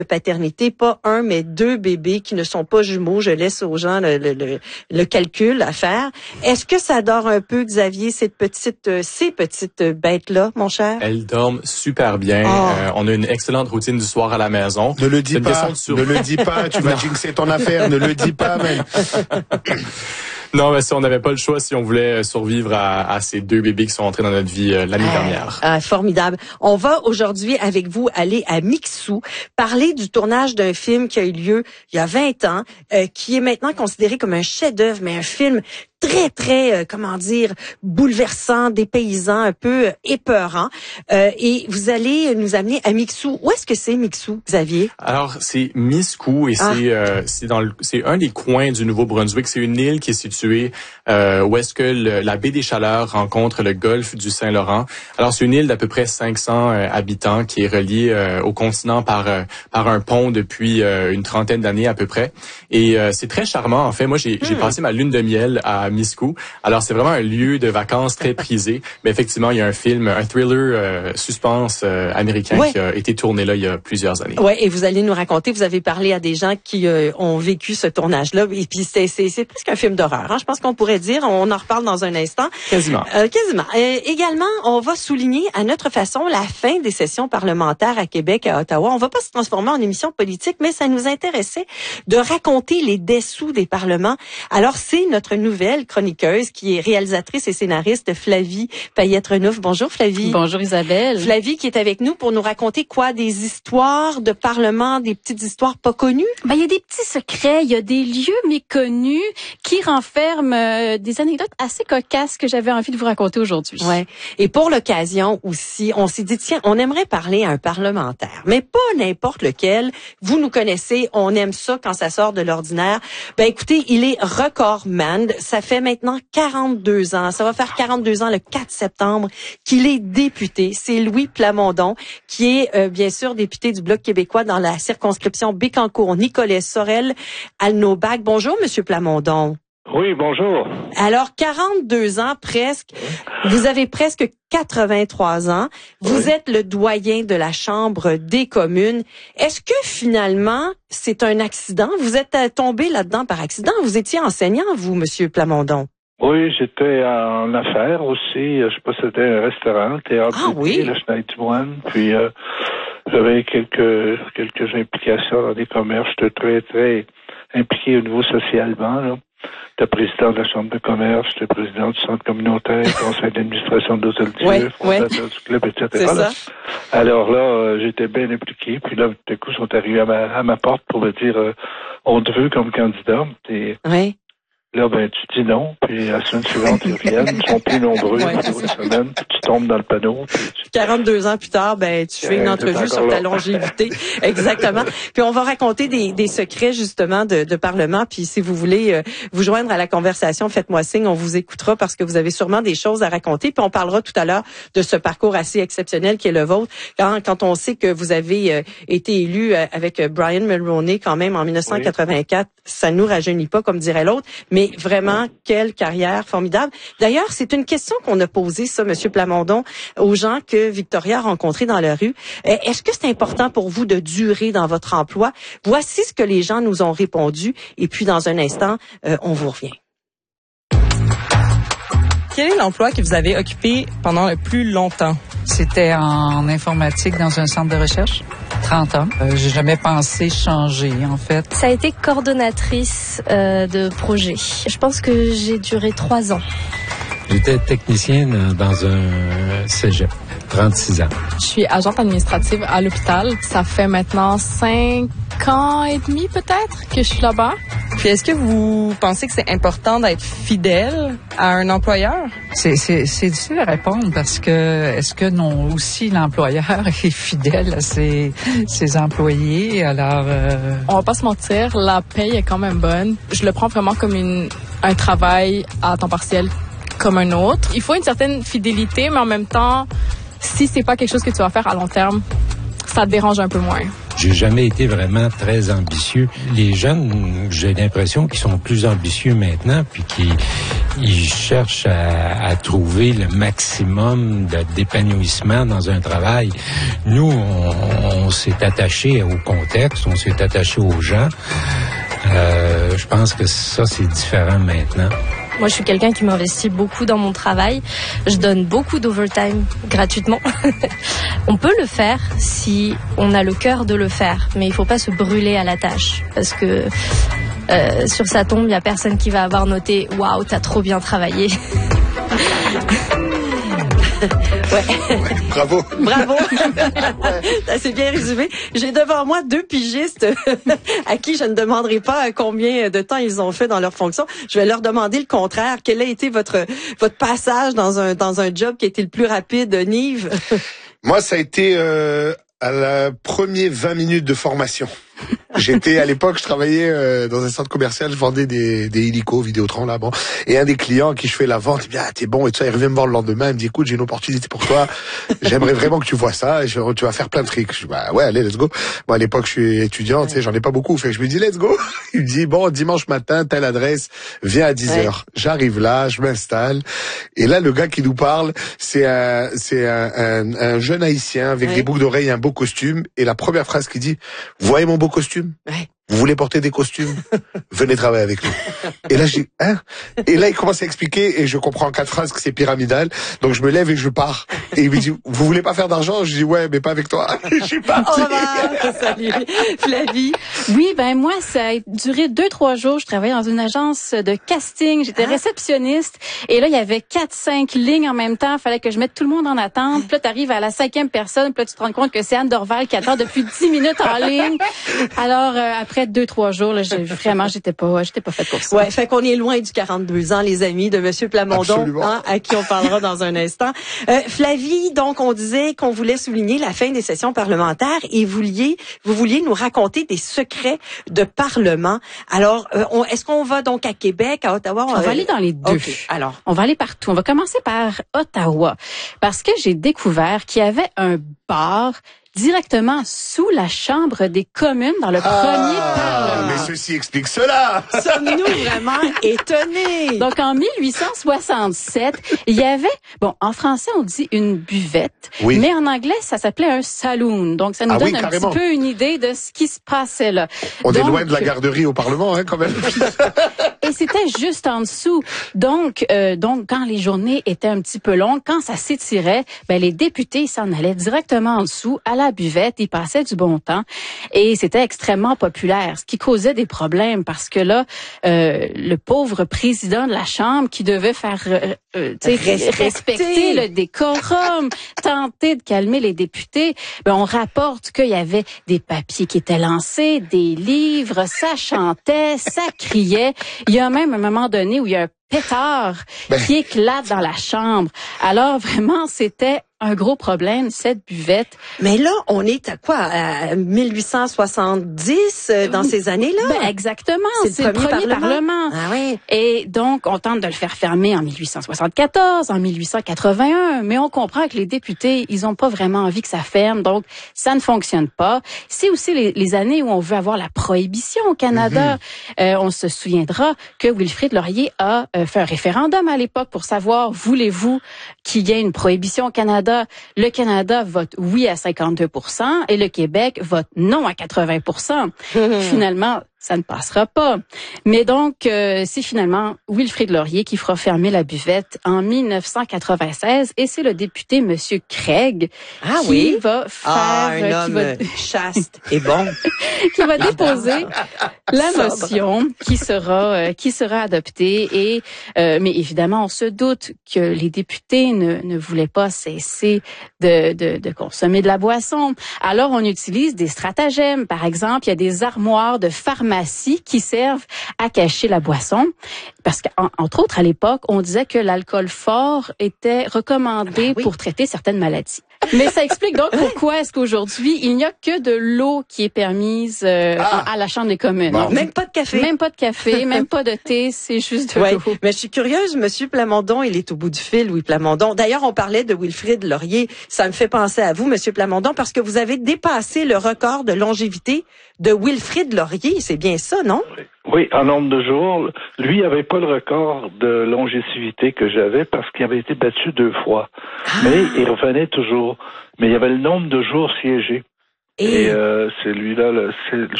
de paternité, pas un, mais 2 bébés qui ne sont pas jumeaux. Je laisse aux gens le calcul à faire. Est-ce que ça dort un peu, Xavier, ces petites bêtes-là, mon cher? Elles dorment super bien. On a une excellente routine du soir à la maison. Ne le dis pas, ne le dis pas, tu vas jinxer ton affaire, ne le dis pas, même. Non, mais si on n'avait pas le choix, si on voulait survivre à ces 2 bébés qui sont entrés dans notre vie l'année dernière. Formidable. On va aujourd'hui avec vous aller à Mixou, parler du tournage d'un film qui a eu lieu il y a 20 ans, qui est maintenant considéré comme un chef-d'œuvre, mais un film très, bouleversant, dépaysant, un peu épeurant. Et vous allez nous amener à Mixou. Où est-ce que c'est Mixou, Xavier? Alors, c'est Miscou et c'est un des coins du Nouveau-Brunswick. C'est une île qui est située où est-ce que la baie des Chaleurs rencontre le golfe du Saint-Laurent. Alors, c'est une île d'à peu près 500 habitants qui est reliée au continent par un pont depuis une trentaine d'années à peu près. Et c'est très charmant. En fait, moi, j'ai passé ma lune de miel à Miscou. Alors, c'est vraiment un lieu de vacances très prisé. Mais effectivement, il y a un film, un thriller suspense américain qui a été tourné là il y a plusieurs années. Ouais, et vous allez nous raconter, vous avez parlé à des gens qui ont vécu ce tournage-là, et puis c'est presque un film d'horreur, hein, je pense qu'on pourrait dire. On en reparle dans un instant. Quasiment. Également, on va souligner à notre façon la fin des sessions parlementaires à Québec, à Ottawa. On va pas se transformer en émission politique, mais ça nous intéressait de raconter les dessous des parlements. Alors, c'est notre nouvelle chroniqueuse qui est réalisatrice et scénariste Flavie Payette-Renouf. Bonjour Flavie. Bonjour Isabelle. Flavie qui est avec nous pour nous raconter quoi? Des histoires de parlement, des petites histoires pas connues? Il y a des petits secrets, il y a des lieux méconnus qui renferment des anecdotes assez cocasses que j'avais envie de vous raconter aujourd'hui. Ouais. Et pour l'occasion aussi, on s'est dit, tiens, on aimerait parler à un parlementaire, mais pas n'importe lequel. Vous nous connaissez, on aime ça quand ça sort de l'ordinaire. Écoutez, il est recordman. Ça fait maintenant 42 ans, ça va faire 42 ans le 4 septembre qu'il est député. C'est Louis Plamondon qui est bien sûr député du Bloc québécois dans la circonscription Bécancour-Nicolet-Sorel-Alnobac. Bonjour Monsieur Plamondon. Oui, bonjour. Alors 42 ans presque, vous avez presque 83 ans, vous êtes le doyen de la Chambre des communes. Est-ce que finalement c'est un accident? Vous êtes tombé là-dedans par accident? Vous étiez enseignant, vous, Monsieur Plamondon? Oui, j'étais en affaires aussi. Je sais pas si c'était un restaurant, théâtre, le Schneiderman. Puis j'avais quelques implications dans des commerces. J'étais très, très impliqué au niveau socialement, là. J'étais président de la Chambre de commerce, j'étais président du Centre communautaire, conseil d'administration de l'Hôtel Dieu, fondateur du club, etc. C'est ça. Alors là, j'étais bien impliqué. Puis là, tout à coup, ils sont arrivés à ma porte pour me dire on te veut comme candidat. Et là, tu dis non, puis la semaine suivante, ils reviennent, ils sont plus nombreux, une semaine, puis tu tombes dans le panneau. 42 ans plus tard, tu fais une entrevue sur ta longévité. Exactement. Puis on va raconter des secrets, justement, de Parlement. Puis si vous voulez vous joindre à la conversation, faites-moi signe, on vous écoutera parce que vous avez sûrement des choses à raconter. Puis on parlera tout à l'heure de ce parcours assez exceptionnel qui est le vôtre. Quand on sait que vous avez été élu avec Brian Mulroney quand même en 1984, ça nous rajeunit pas, comme dirait l'autre. Mais vraiment, quelle carrière formidable. D'ailleurs, c'est une question qu'on a posée, ça, Monsieur Plamondon, aux gens que Victoria a rencontrés dans la rue. Est-ce que c'est important pour vous de durer dans votre emploi? Voici ce que les gens nous ont répondu. Et puis, dans un instant, on vous revient. Quel est l'emploi que vous avez occupé pendant le plus longtemps? C'était en informatique dans un centre de recherche. 30 ans. J'ai jamais pensé changer, en fait. Ça a été coordonnatrice de projet. Je pense que j'ai duré 3 ans. J'étais technicienne dans un cégep, 36 ans. Je suis agente administrative à l'hôpital. Ça fait maintenant 5 ans et demi peut-être que je suis là-bas. Puis est-ce que vous pensez que c'est important d'être fidèle à un employeur? C'est difficile à répondre parce que est-ce que non aussi l'employeur est fidèle à ses employés? Alors on va pas se mentir, la paye est quand même bonne. Je le prends vraiment comme un travail à temps partiel comme un autre. Il faut une certaine fidélité, mais en même temps, si c'est pas quelque chose que tu vas faire à long terme, ça te dérange un peu moins. J'ai jamais été vraiment très ambitieux. Les jeunes, j'ai l'impression qu'ils sont plus ambitieux maintenant, puis qu'ils cherchent à trouver le maximum d'épanouissement dans un travail. Nous, on s'est attaché au contexte, on s'est attaché aux gens. Je pense que ça, c'est différent maintenant. Moi, je suis quelqu'un qui m'investit beaucoup dans mon travail. Je donne beaucoup d'overtime gratuitement. On peut le faire si on a le cœur de le faire, mais il faut pas se brûler à la tâche. Parce que sur sa tombe, il n'y a personne qui va avoir noté « Waouh, t'as trop bien travaillé ». Ouais. Bravo. Bravo. C'est bien résumé. J'ai devant moi 2 pigistes à qui je ne demanderai pas combien de temps ils ont fait dans leur fonction. Je vais leur demander le contraire. Quel a été votre passage dans un job qui a été le plus rapide, Nive? Moi, ça a été à la première 20 minutes de formation. J'étais à l'époque, je travaillais dans un centre commercial, je vendais des hélicos, Vidéotron là, bon. Et un des clients à qui je fais la vente, il me dit t'es bon et tout ça, il revient me voir le lendemain, il me dit écoute, j'ai une opportunité pour toi, j'aimerais vraiment que tu vois ça, et tu vas faire plein de tricks. Je dis ouais, allez, let's go. Moi à l'époque je suis étudiant, tu sais, j'en ai pas beaucoup, fait que je me dis let's go. Il me dit bon, dimanche matin, telle adresse, viens à 10h. Ouais. J'arrive là, je m'installe, et là le gars qui nous parle, c'est un jeune haïtien avec des boucles d'oreilles et un beau costume, et la première phrase qu'il dit, vous voyez mon beau costume? Ouais. Vous voulez porter des costumes? Venez travailler avec nous. Et là, je dis, hein? Et là, il commence à expliquer et je comprends en 4 phrases que c'est pyramidal. Donc, je me lève et je pars. Et il me dit, vous voulez pas faire d'argent? Je dis, ouais, mais pas avec toi. Je suis parti. Au revoir. Salut. Flavie. Oui, ben, moi, ça a duré 2-3 jours. Je travaillais dans une agence de casting. J'étais réceptionniste. Et là, il y avait 4-5 lignes en même temps. Fallait que je mette tout le monde en attente. Puis là, t'arrives à la 5e personne. Puis là, tu te rends compte que c'est Anne Dorval qui attend depuis 10 minutes en ligne. Alors, après 2-3 jours, là, j'étais pas faite pour ça. Ouais, fait qu'on est loin du 42 ans, les amis, de Monsieur Plamondon, hein, à qui on parlera dans un instant. Flavie, donc, on disait qu'on voulait souligner la fin des sessions parlementaires et vous vouliez nous raconter des secrets de Parlement. Alors, est-ce qu'on va donc à Québec, à Ottawa? On va aller dans les deux. Okay, alors. On va aller partout. On va commencer par Ottawa. Parce que j'ai découvert qu'il y avait un bar directement sous la Chambre des communes dans le premier Parlement. Mais ceci explique cela. Sommes-nous vraiment étonnés? Donc, en 1867, il y avait, bon, en français, on dit une buvette, mais en anglais, ça s'appelait un saloon. Donc, ça nous donne un petit peu une idée de ce qui se passait là. On est loin de la garderie au Parlement, hein, quand même. Et c'était juste en dessous. Donc, quand les journées étaient un petit peu longues, quand ça s'étirait, ben, les députés s'en allaient directement en dessous, à la buvette, ils passaient du bon temps. Et c'était extrêmement populaire, ce qui causait des problèmes parce que là, le pauvre président de la Chambre qui devait faire respecter le décorum, tenter de calmer les députés, ben, on rapporte qu'il y avait des papiers qui étaient lancés, des livres, ça chantait, ça criait. Il y a même un moment donné où il y a un pétard qui éclate dans la chambre. Alors vraiment, c'était un gros problème, cette buvette. Mais là, on est à quoi? À 1870, dans ces années-là? Ben, exactement. C'est le premier Parlement. Ah oui. Et donc, on tente de le faire fermer en 1874, en 1881. Mais on comprend que les députés, ils ont pas vraiment envie que ça ferme. Donc, ça ne fonctionne pas. C'est aussi les années où on veut avoir la prohibition au Canada. On se souviendra que Wilfrid Laurier a fait un référendum à l'époque pour savoir, voulez-vous qu'il y ait une prohibition au Canada? Le Canada vote oui à 52% et le Québec vote non à 80%. Finalement, ça ne passera pas. Mais donc, c'est finalement Wilfrid Laurier qui fera fermer la buvette en 1996 et c'est le député Monsieur Craig qui va faire... un homme chaste et bon. qui va déposer la motion qui sera adoptée. Et mais évidemment, on se doute que les députés ne voulaient pas cesser de consommer de la boisson. Alors, on utilise des stratagèmes. Par exemple, il y a des armoires de pharmacie qui servent à cacher la boisson. Parce qu'entre autres, à l'époque, on disait que l'alcool fort était recommandé pour traiter certaines maladies. Mais ça explique donc pourquoi est-ce qu'aujourd'hui, il n'y a que de l'eau qui est permise à la Chambre des communes. Bon. Même pas de café. Même pas de café, même pas de thé, c'est juste de l'eau. Mais je suis curieuse, Monsieur Plamondon, il est au bout du fil, Louis Plamondon. D'ailleurs, on parlait de Wilfrid Laurier. Ça me fait penser à vous, Monsieur Plamondon, parce que vous avez dépassé le record de longévité de Wilfrid Laurier. C'est bien ça, non? Oui, en nombre de jours. Lui avait pas le record de longévité que j'avais parce qu'il avait été battu 2 fois. Mais il revenait toujours. Mais il y avait le nombre de jours siégés. Et celui-là, je